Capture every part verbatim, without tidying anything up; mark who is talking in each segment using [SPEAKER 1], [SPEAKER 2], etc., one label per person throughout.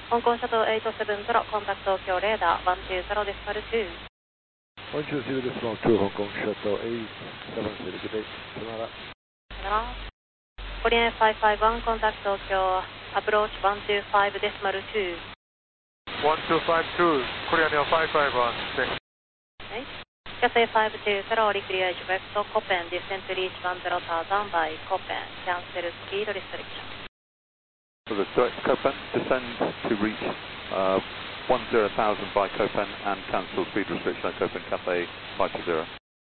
[SPEAKER 1] 香港シャトルはちなな、コンタクト東京レーダーいちにゼロデシマルに。
[SPEAKER 2] one two zero decimal two, Hong Kong Shuttle eight seven zero, good day, さよなら。
[SPEAKER 1] さよなら。コリアンごひゃくごじゅういち、コンタクト東京、アプローチいちにじゅうごデシマルに。
[SPEAKER 3] いちにーごに、コリアンごひゃくごじゅういち、
[SPEAKER 1] はい。キャセイごにゼロ、リクリアージュベクト、コペン、ディセントリーチいちゼロターザンバイ、コペン、キャンセルスピードリストリクション。
[SPEAKER 4] So the direct Copen, descend to reach uh, one zero thousand by Copen and cancel speed restriction at Copen Cathay five two zero.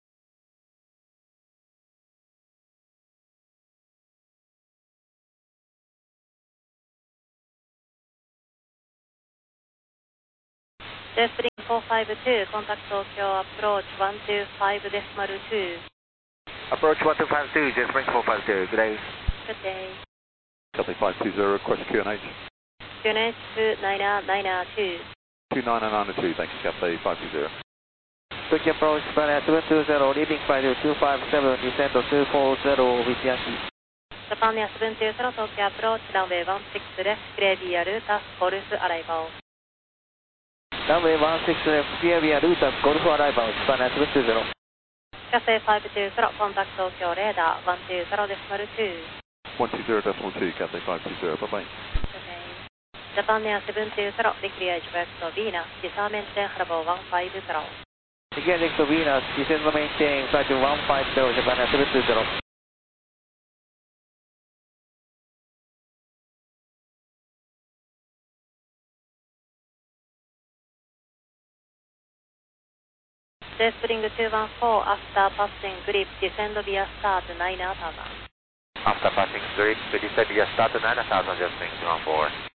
[SPEAKER 1] Jetstream four five two, contact Tokyo, approach one two five decimal two.
[SPEAKER 5] Approach one two five two, Jetstream four five two, good day.
[SPEAKER 1] Good day.
[SPEAKER 4] Cathay five two zero, request Q N H.
[SPEAKER 1] Q N H two nine nine two.
[SPEAKER 4] two nine nine two, thank you, Cathay five two zero.
[SPEAKER 5] Tokyo approach, Japan seven two zero, leading flight two five seven, descend two four zero with Yankee.
[SPEAKER 1] Japan seven two zero, Tokyo approach, runway one six left, clear via Lutas, Golf arrival.
[SPEAKER 5] Runway one six left, clear via Lutas, Golf arrival, Japan seven two zero.
[SPEAKER 1] Cathay five two zero, contact Tokyo radar one two zero decimal two.
[SPEAKER 4] one two zero decimal two, Cathay five two zero, bye-bye.
[SPEAKER 1] Okay. Japan seven two zero, declear direct to Venus, descend maintain level one five zero.
[SPEAKER 5] Declear direct to Venus, descend maintain flight one five zero, Japan seven two zero.
[SPEAKER 1] Jetstream two one four, after passing grip, descend via start nine thousand.
[SPEAKER 5] After passing grip, descend via start nine thousand, Jetstream two one four.